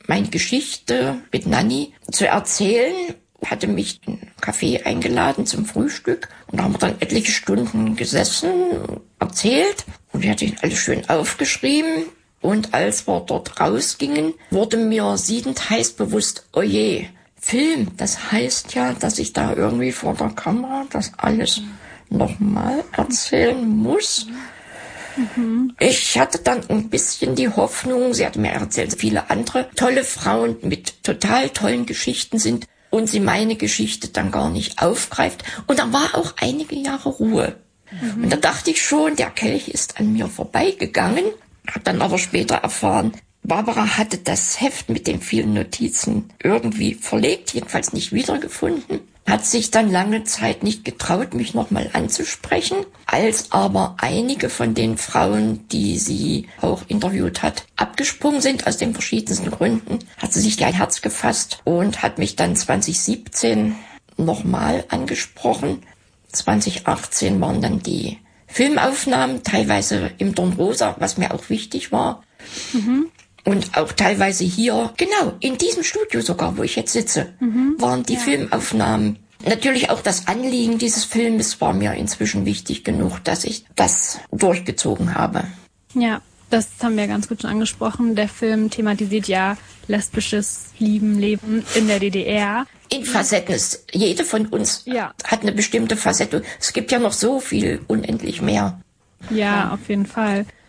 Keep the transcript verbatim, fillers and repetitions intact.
meine Geschichte mit Nanni zu erzählen. Hatte mich in einen Café eingeladen zum Frühstück und da haben wir dann etliche Stunden gesessen, erzählt und ich hatte alles schön aufgeschrieben. Und als wir dort rausgingen, wurde mir siedend heiß bewusst, oh je, Film, das heißt ja, dass ich da irgendwie vor der Kamera das alles nochmal erzählen muss. Mhm. Ich hatte dann ein bisschen die Hoffnung, sie hatte mir erzählt, viele andere tolle Frauen mit total tollen Geschichten sind und sie meine Geschichte dann gar nicht aufgreift. Und da war auch einige Jahre Ruhe. Mhm. Und da dachte ich schon, der Kelch ist an mir vorbeigegangen. Hab dann aber später erfahren, Barbara hatte das Heft mit den vielen Notizen irgendwie verlegt, jedenfalls nicht wiedergefunden. Hat sich dann lange Zeit nicht getraut, mich nochmal anzusprechen. Als aber einige von den Frauen, die sie auch interviewt hat, abgesprungen sind, aus den verschiedensten Gründen, hat sie sich ein Herz gefasst und hat mich dann zwanzig siebzehn nochmal angesprochen. zwanzig achtzehn waren dann die Filmaufnahmen, teilweise im Dornrosa, was mir auch wichtig war. Mhm. Und auch teilweise hier, genau, in diesem Studio sogar, wo ich jetzt sitze, mhm. waren die ja. Filmaufnahmen. Natürlich auch das Anliegen dieses Filmes war mir inzwischen wichtig genug, dass ich das durchgezogen habe. Ja, das haben wir ganz gut schon angesprochen. Der Film thematisiert ja lesbisches Lieben, Leben in der D D R. In Facetten ist jede von uns ja. hat eine bestimmte Facette. Es gibt ja noch so viel, unendlich mehr. Ja, auf jeden Fall.